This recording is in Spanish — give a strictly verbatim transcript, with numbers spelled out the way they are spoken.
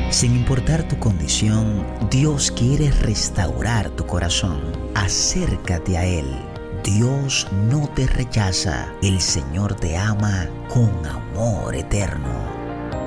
Sin importar tu condición, Dios quiere restaurar tu corazón. Acércate a Él. Dios no te rechaza. El Señor te ama con amor eterno.